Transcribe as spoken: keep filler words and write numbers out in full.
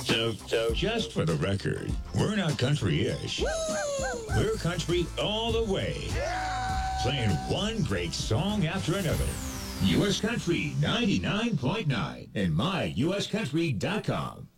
So, so just for the record, we're not country-ish. We're country all the way. Playing one great song after another. U S Country ninety-nine point nine and my U S country dot com.